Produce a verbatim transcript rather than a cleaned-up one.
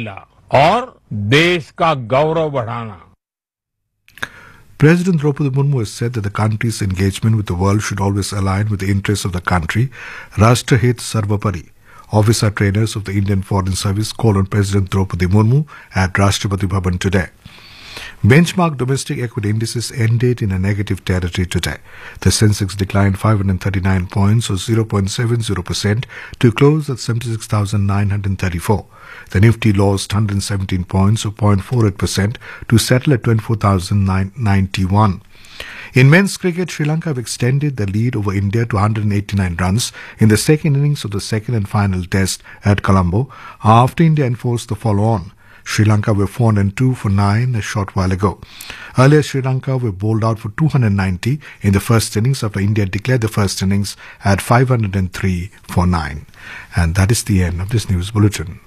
मिला और देश का गौरव बढ़ाना. President Draupadi Murmu has said that the country's engagement with the world should always align with the interests of the country. Rashtrahit Sarvapari. Officer trainers of the Indian Foreign Service called on President Draupadi Murmu at Rashtrapati Bhavan today. Benchmark domestic equity indices ended in a negative territory today. The Sensex declined five hundred thirty-nine points or zero point seven zero percent to close at seventy-six thousand nine hundred thirty-four. The Nifty lost one hundred seventeen points or zero point four eight percent to settle at twenty-four thousand nine hundred ninety-one. In men's cricket, Sri Lanka have extended their lead over India to one hundred eighty-nine runs in the second innings of the second and final test at Colombo after India enforced the follow-on. Sri Lanka were four hundred two for nine a short while ago. Earlier, Sri Lanka were bowled out for two hundred ninety in the first innings after India declared the first innings at five hundred three for nine. And that is the end of this news bulletin.